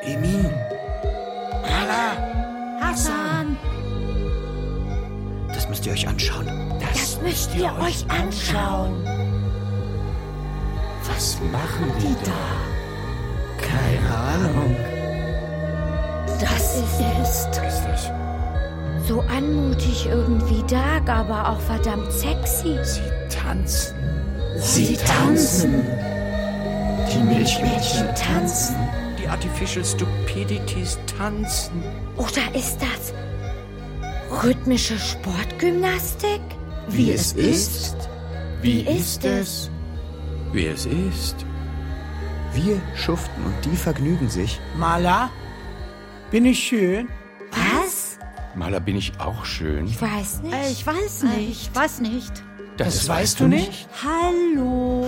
Emin. Mala. Hassan. Das müsst ihr euch anschauen. Das müsst ihr euch anschauen. Was machen die da? Keine Ahnung. Das ist so anmutig irgendwie dark, aber auch verdammt sexy. Sie tanzen. Die Milchmädchen tanzen. Die Artificial Stupidities tanzen. Oder ist das rhythmische Sportgymnastik? Wie es ist? Wie ist es? Wie es ist? Wir schuften und die vergnügen sich. Mala, bin ich schön? Was? Mala, bin ich auch schön? Ich weiß nicht. Ich weiß nicht. Ich weiß nicht. Das weißt du nicht? Hallo.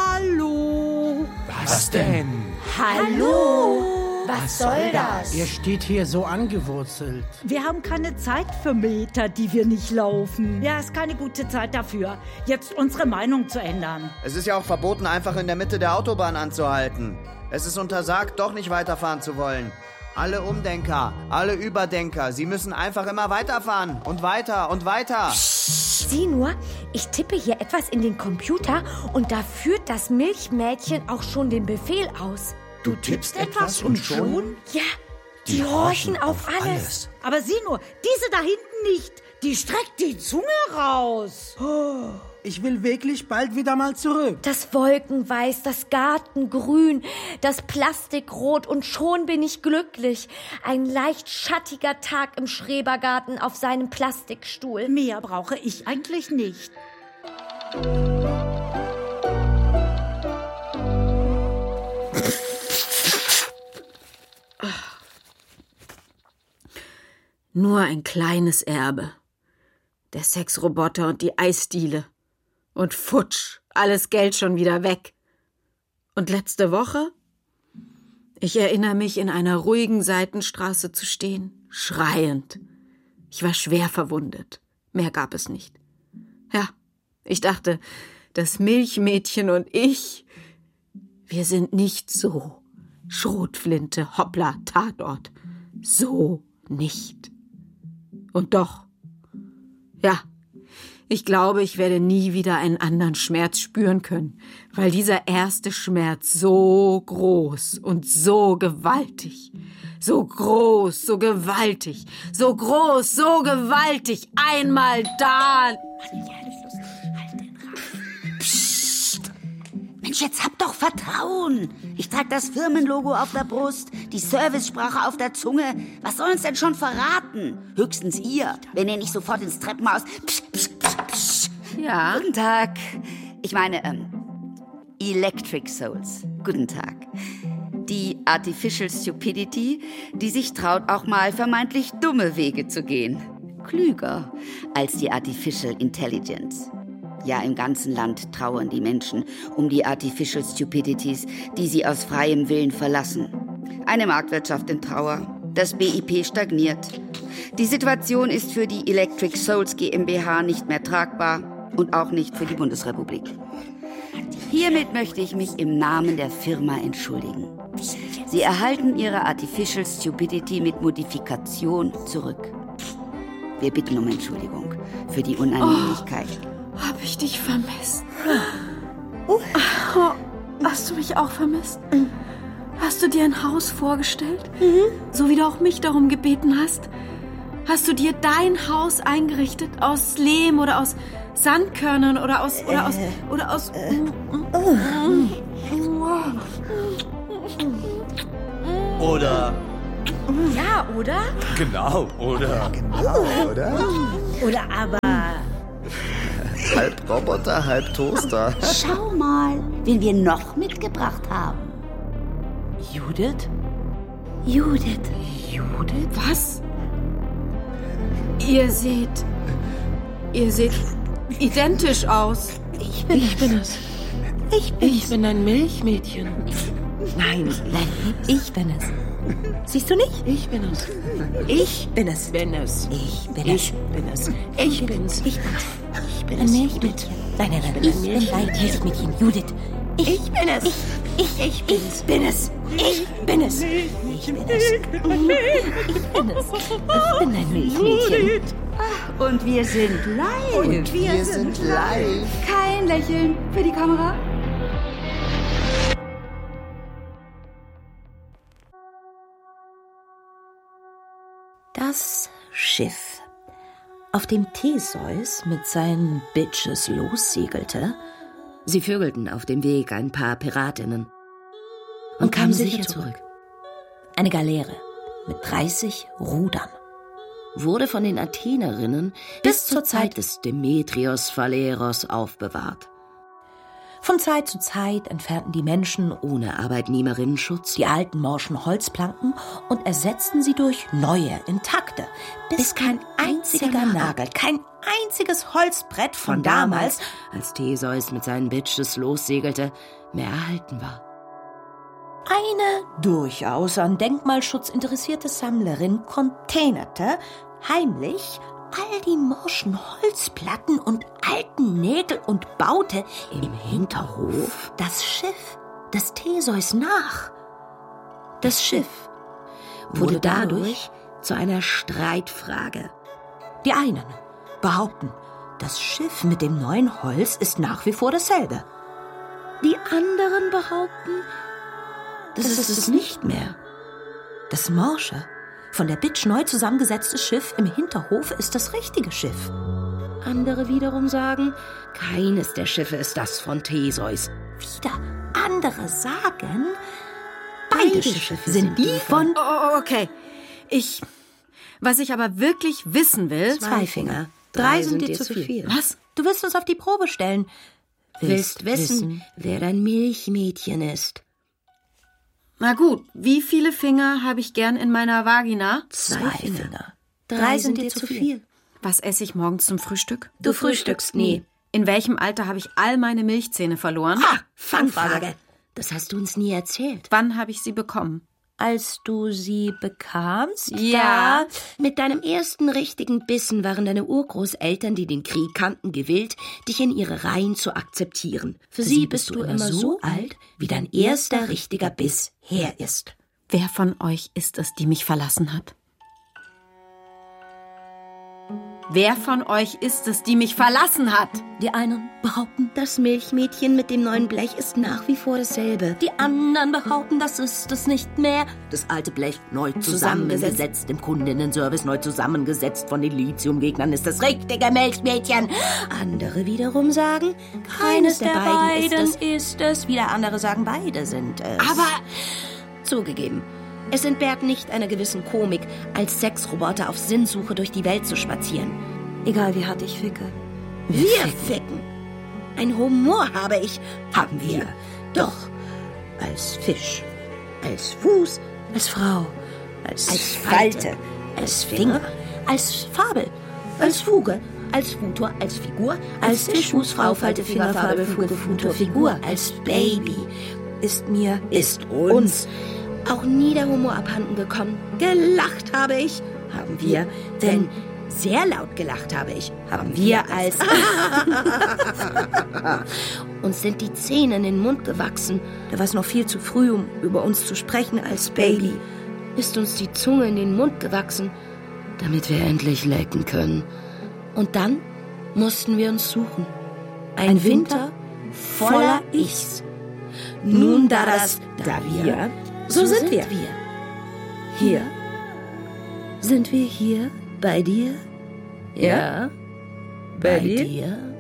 Was denn? Hallo? Was soll das? Ihr steht hier so angewurzelt. Wir haben keine Zeit für Meter, die wir nicht laufen. Ja, ist keine gute Zeit dafür, jetzt unsere Meinung zu ändern. Es ist ja auch verboten, einfach in der Mitte der Autobahn anzuhalten. Es ist untersagt, doch nicht weiterfahren zu wollen. Alle Umdenker, alle Überdenker, sie müssen einfach immer weiterfahren und weiter und weiter. Sieh nur, ich tippe hier etwas in den Computer und da führt das Milchmädchen auch schon den Befehl aus. Du tippst etwas und schon? Ja, die horchen auf alles. Aber sieh nur, diese da hinten nicht. Die streckt die Zunge raus. Ich will wirklich bald wieder mal zurück. Das Wolkenweiß, das Gartengrün, das Plastikrot und schon bin ich glücklich. Ein leicht schattiger Tag im Schrebergarten auf seinem Plastikstuhl. Mehr brauche ich eigentlich nicht. Nur ein kleines Erbe. Der Sexroboter und die Eisdiele. Und futsch, alles Geld schon wieder weg. Und letzte Woche? Ich erinnere mich, in einer ruhigen Seitenstraße zu stehen, schreiend. Ich war schwer verwundet. Mehr gab es nicht. Ja, ich dachte, das Milchmädchen und ich, wir sind nicht so. Schrotflinte, hoppla, Tatort. So nicht. Und doch. Ja, ich glaube, ich werde nie wieder einen anderen Schmerz spüren können, weil dieser erste Schmerz so groß und so gewaltig, so groß, so gewaltig, so groß, so gewaltig, einmal da. Mensch, jetzt habt doch Vertrauen. Ich trage das Firmenlogo auf der Brust, die Servicesprache auf der Zunge. Was soll uns denn schon verraten? Höchstens ihr, wenn ihr nicht sofort ins Treppenhaus... Ja? Guten Tag. Ich meine, Electric Souls. Guten Tag. Die Artificial Stupidity, die sich traut, auch mal vermeintlich dumme Wege zu gehen. Klüger als die Artificial Intelligence. Ja, im ganzen Land trauern die Menschen um die Artificial Stupidities, die sie aus freiem Willen verlassen. Eine Marktwirtschaft in Trauer. Das BIP stagniert. Die Situation ist für die Electric Souls GmbH nicht mehr tragbar und auch nicht für die Bundesrepublik. Hiermit möchte ich mich im Namen der Firma entschuldigen. Sie erhalten Ihre Artificial Stupidity mit Modifikation zurück. Wir bitten um Entschuldigung für die Unannehmlichkeit. Hab ich dich vermisst? Hast du mich auch vermisst? Hast du dir ein Haus vorgestellt? So wie du auch mich darum gebeten hast? Hast du dir dein Haus eingerichtet aus Lehm oder aus Sandkörnern oder aus Oder? Ja, oder? Genau, oder? Oder aber... Halb Roboter, halb Toaster. Schau mal, wen wir noch mitgebracht haben. Judith? Judith. Was? Ihr seht identisch aus. Ich bin es. Ich bin ein Milchmädchen. Nein, Ich bin es. siehst du nicht? Ich bin es. Ich bin es. Ich bin es. Ich bin es. Ich bin's. Ich bin Ein es. Milchmädchen. Nein. Ich bin ein Milchmädchen. Judith. Ich bin es. Ich bin es. Ich bin es. Ich bin es. Ich bin es. Ich bin ein Milchmädchen. Und wir sind live. Und wir sind live. Kein Lächeln für die Kamera. Das Schiff, auf dem Theseus mit seinen Bitches lossegelte. Sie vögelten auf dem Weg ein paar Piratinnen und kamen sicher zurück. Eine Galeere mit 30 Rudern. Wurde von den Athenerinnen bis zur Zeit des Demetrios Phaleros aufbewahrt. Von Zeit zu Zeit entfernten die Menschen ohne Arbeitnehmerinnenschutz die alten morschen Holzplanken und ersetzten sie durch neue, intakte, bis kein einziger Nagel, kein einziges Holzbrett von damals, als Theseus mit seinen Bitches lossegelte, mehr erhalten war. Eine durchaus an Denkmalschutz interessierte Sammlerin containerte heimlich all die morschen Holzplatten und alten Nägel und baute im Hinterhof das Schiff des Theseus nach. Das Schiff wurde dadurch zu einer Streitfrage. Die einen behaupten, das Schiff mit dem neuen Holz ist nach wie vor dasselbe. Die anderen behaupten, das ist es nicht mehr. Das morsche, von der Bitch neu zusammengesetzte Schiff im Hinterhof ist das richtige Schiff. Andere wiederum sagen, keines der Schiffe ist das von Theseus. Wieder andere sagen, beide Schiffe sind die von... Oh, okay. Was ich aber wirklich wissen will... 2 Finger. 3 sind dir zu viel. Was? Du willst uns auf die Probe stellen. Willst wissen, wer dein Milchmädchen ist? Na gut, wie viele Finger habe ich gern in meiner Vagina? 2 Finger. 3 sind dir zu viel. Was esse ich morgens zum Frühstück? Du frühstückst nie. In welchem Alter habe ich all meine Milchzähne verloren? Fangfrage. Das hast du uns nie erzählt. Wann habe ich sie bekommen? Als du sie bekamst? Ja. Mit deinem ersten richtigen Bissen waren deine Urgroßeltern, die den Krieg kannten, gewillt, dich in ihre Reihen zu akzeptieren. Für sie bist du immer so alt, wie dein erster richtiger Biss her ist. Wer von euch ist es, die mich verlassen hat? Wer von euch ist es, die mich verlassen hat? Die einen behaupten, das Milchmädchen mit dem neuen Blech ist nach wie vor dasselbe. Die anderen behaupten, das ist es nicht mehr. Das alte Blech neu zusammengesetzt, im Kundinnenservice neu zusammengesetzt von den Lithiumgegnern ist das richtige Milchmädchen. Andere wiederum sagen, keines der beiden ist es. Wieder andere sagen, beide sind es. Aber zugegeben, es entbehrt nicht einer gewissen Komik, als Sexroboter auf Sinnsuche durch die Welt zu spazieren. Egal wie hart ich ficke. Wir ficken. Ein Humor habe ich. Haben wir. Doch. Als Fisch. Als Fuß. Als Frau. Als Falte. Als Finger. Als Fabel. Als Fuge. Als Futur. Als Figur. Als Fischfuß, Frau, Falte, Finger, Fabel, Fuge, Futur, Figur. Als Baby. Ist mir. Ist uns. Auch nie der Humor abhanden gekommen. Gelacht habe ich. Haben wir. Denn sehr laut gelacht habe ich. Haben wir als... Uns sind die Zähne in den Mund gewachsen. Da war es noch viel zu früh, um über uns zu sprechen als Baby. Ist uns die Zunge in den Mund gewachsen, damit wir endlich lecken können. Und dann mussten wir uns suchen. Ein Winter voller Ichs. Nun da wir... So sind wir. Hier? Sind wir hier bei dir? Ja. Bei dir?